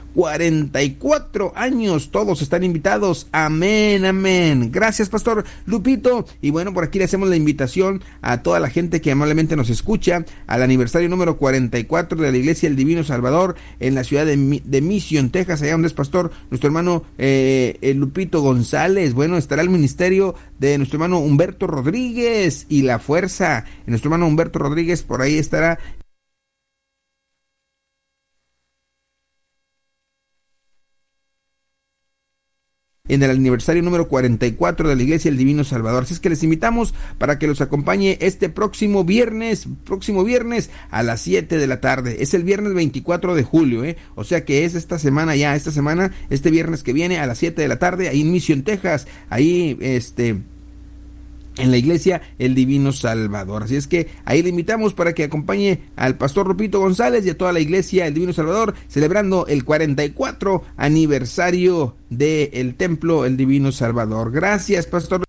44 años. Todos están invitados. Amén, amén. Gracias, Pastor Lupito. Y bueno, por aquí le hacemos la invitación a toda la gente que amablemente nos escucha al aniversario número 44 de la Iglesia del Divino Salvador en la ciudad de Mission, Texas, allá donde es pastor nuestro hermano Lupito González. Bueno, estará el ministerio de nuestro hermano Humberto Rodríguez y la fuerza. Nuestro hermano Humberto Rodríguez por ahí estará en el aniversario número 44 de la Iglesia del Divino Salvador. Así es que les invitamos para que los acompañe este próximo viernes a las 7 de la tarde. Es el viernes 24 de julio, o sea que es esta semana, este viernes que viene a las 7 de la tarde, ahí en Mission, Texas, ahí en la Iglesia El Divino Salvador. Así es que ahí le invitamos para que acompañe al pastor Lupito González y a toda la Iglesia El Divino Salvador, celebrando el 44 aniversario del Templo El Divino Salvador. Gracias, pastor.